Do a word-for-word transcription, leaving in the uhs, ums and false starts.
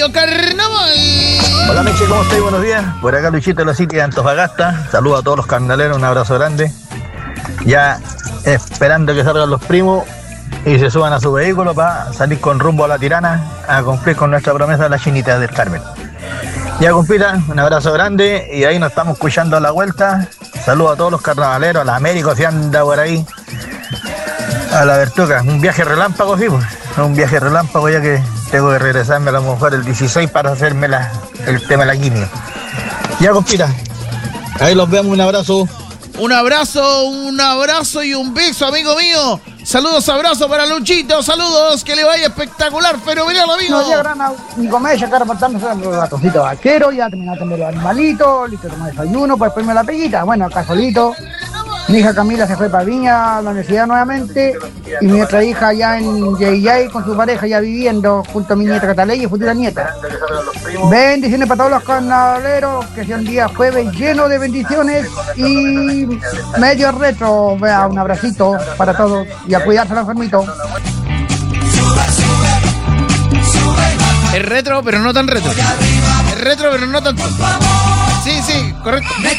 Radio Carnaval. Hola Meche, ¿cómo estáis? Buenos días. Por acá Luchito de la City de Antofagasta. Saludos a todos los carnaleros, un abrazo grande. Ya esperando que salgan los primos y se suban a su vehículo para salir con rumbo a la Tirana a cumplir con nuestra promesa de la Chinita del Carmen. Ya, compita, un abrazo grande y ahí nos estamos escuchando a la vuelta. Saludos a todos los carnavaleros, a la América si anda por ahí, a la Bertuca. Un viaje relámpago, sí, pues. Un viaje relámpago ya que tengo que regresarme a lo mejor el dieciséis para hacerme la, el tema de la quimio. Ya, compita, ahí los vemos, un abrazo. Un abrazo, un abrazo y un beso, amigo mío. Saludos, abrazo para Luchito, saludos, que le vaya espectacular, fenomenal, amigo. No, ya gran Nicomedes, ya acá reportándose los ratoncitos vaqueros, ya terminé de atender los animalitos, listo, tomar desayuno, pues después me la peguita. Bueno, acá solito. Mi hija Camila se fue para Viña, a la universidad nuevamente, y mi otra hija ya en Yayay con su pareja, ya viviendo junto a mi nieta Cataley y futura nieta. Bendiciones para todos los carnavaleros, que sea un día jueves lleno de bendiciones y medio retro. Vea, un abracito para todos y a cuidarse a los enfermitos. Es retro, pero no tan retro. Es retro, pero no tanto. Sí, sí, correcto.